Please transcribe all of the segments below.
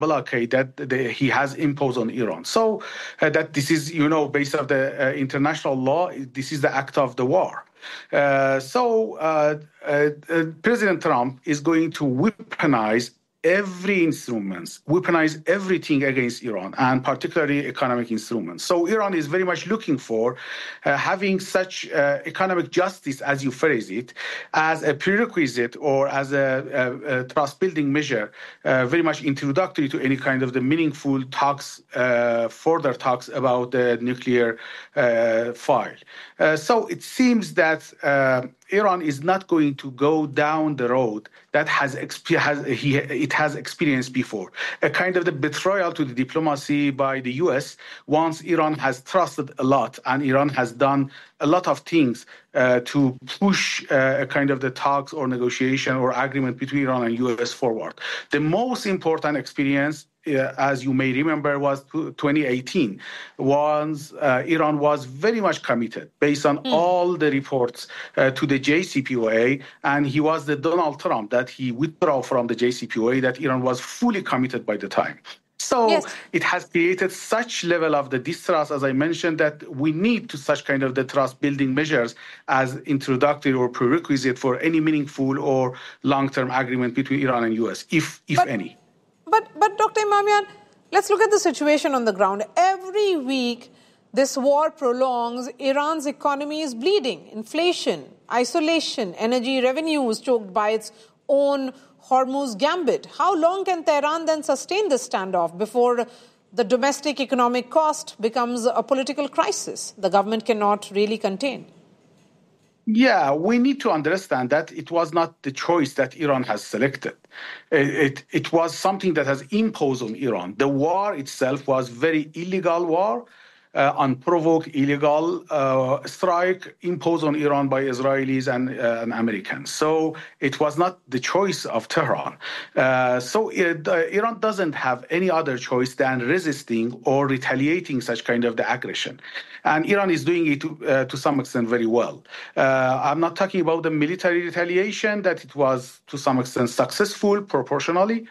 blockade that he has imposed on Iran. So that this is, based on the international law, this is the act of the war. President Trump is going to weaponize weaponize everything against Iran, and particularly economic instruments. So Iran is very much looking for having such economic justice, as you phrase it, as a prerequisite or as a trust-building measure, very much introductory to any kind of the meaningful talks, further talks about the nuclear file. So it seems that Iran is not going to go down the road that it has experienced before, a kind of the betrayal to the diplomacy by the U.S. once Iran has trusted a lot and Iran has done a lot of things to push a kind of the talks or negotiation or agreement between Iran and U.S. forward. The most important experience, as you may remember, was 2018, once Iran was very much committed, based on all the reports, to the JCPOA, and he was the Donald Trump that he withdrew from the JCPOA, that Iran was fully committed by the time. So It has created such level of the distrust, as I mentioned, that we need to such kind of the trust-building measures as introductory or prerequisite for any meaningful or long-term agreement between Iran and U.S., if any. But Dr. Imamian, let's look at the situation on the ground. Every week, this war prolongs. Iran's economy is bleeding. Inflation, isolation, energy revenues choked by its own Hormuz gambit. How long can Tehran then sustain this standoff before the domestic economic cost becomes a political crisis the government cannot really contain? Yeah, we need to understand that it was not the choice that Iran has selected. It was something that has imposed on Iran. The war itself was very illegal war, unprovoked, illegal strike imposed on Iran by Israelis and Americans. So it was not the choice of Tehran. Iran doesn't have any other choice than resisting or retaliating such kind of the aggression. And Iran is doing it to some extent very well. I'm not talking about the military retaliation, that it was to some extent successful proportionally.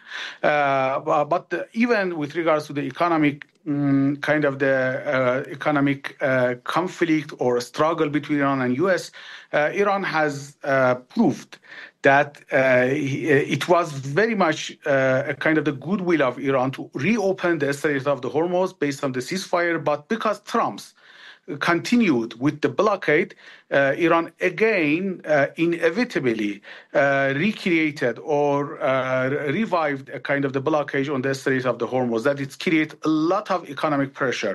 But even with regards to the economic kind of the economic conflict or struggle between Iran and U.S., Iran has proved that it was very much a kind of the goodwill of Iran to reopen the Strait of the Hormuz based on the ceasefire. But because Trump's continued with the blockade, Iran again inevitably recreated or revived a kind of the blockage on the Strait of the Hormuz, that it's created a lot of economic pressure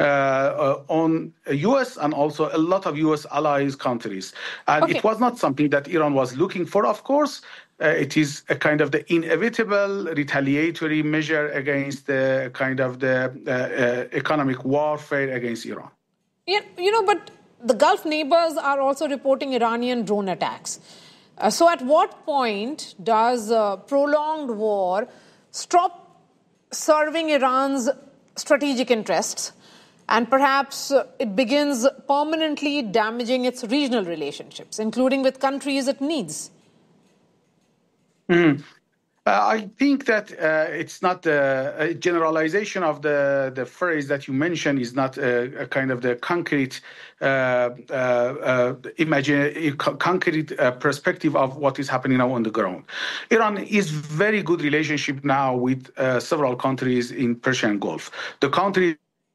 on U.S. and also a lot of U.S. allies countries. And It was not something that Iran was looking for, of course. It is a kind of the inevitable retaliatory measure against the kind of the economic warfare against Iran. Yeah, but the Gulf neighbors are also reporting Iranian drone attacks. So at what point does prolonged war stop serving Iran's strategic interests and perhaps it begins permanently damaging its regional relationships, including with countries it needs? I think that it's not a generalization of the phrase that you mentioned is not a kind of the concrete concrete perspective of what is happening now on the ground. Iran is very good relationship now with several countries in Persian Gulf. The country.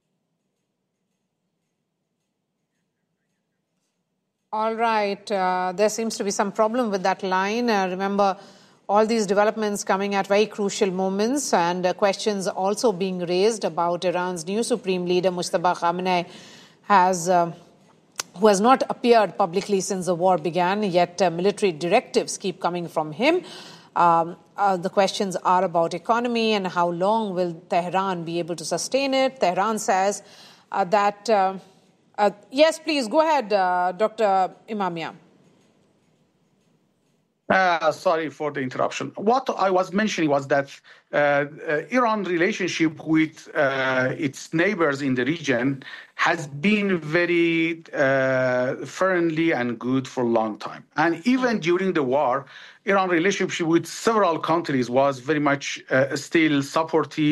All right. There seems to be some problem with that line. Remember, all these developments coming at very crucial moments, and questions also being raised about Iran's new supreme leader, Mujtaba Khamenei, who has not appeared publicly since the war began, yet military directives keep coming from him. The questions are about economy and how long will Tehran be able to sustain it. Tehran says that... yes, please, go ahead, Dr. Imamian. Sorry for the interruption. What I was mentioning was that Iran's relationship with its neighbors in the region has been very friendly and good for a long time. And even during the war, Iran's relationship with several countries was very much still supportive